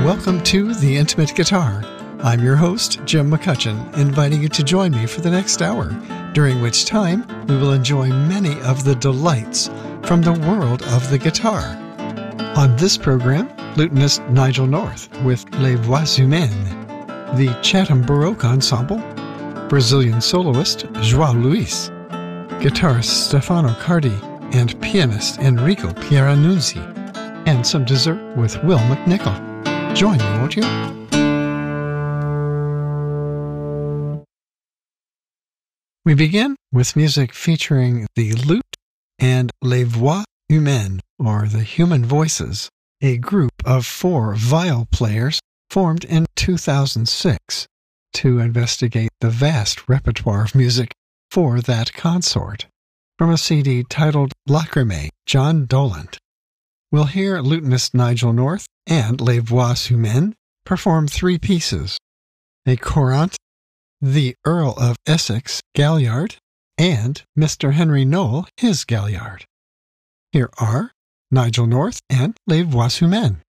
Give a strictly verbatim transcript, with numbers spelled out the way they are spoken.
Welcome to The Intimate Guitar. I'm your host, Jim McCutcheon, inviting you to join me for the next hour, during which time we will enjoy many of the delights from the world of the guitar. On this program, lutenist Nigel North with Les Voix Humaines, the Chatham Baroque Ensemble, Brazilian soloist João Luis, guitarist Stefano Cardi, and pianist Enrico Pieranunzi, and some dessert with Will McNichol. Join me, won't you? We begin with music featuring the lute and Les Voix Humaines, or the Human Voices, a group of four viol players formed in two thousand six to investigate the vast repertoire of music for that consort. From a C D titled Lacrimae, John Doland. We'll hear lutenist Nigel North and Les Voix Humaines perform three pieces: a courant, the Earl of Essex Galliard, and Mister Henry Noel his Galliard. Here are Nigel North and Les Voix Humaines.